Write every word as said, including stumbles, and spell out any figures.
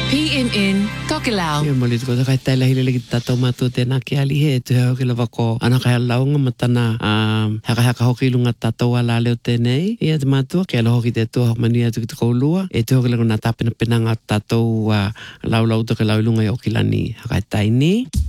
P M N Tokelau. Ia mali ko kai tai lahi lagi tato matu te na ki ali he tu ho ke lava ko ana kai launga matana um haka haka hoki lunga tato wala leo te nei ia te matu ke lo hoki te to mania tu ko lua e te ho ke na tapena penanga tato wa lau lau to ke lau lunga o kilani haka tai ni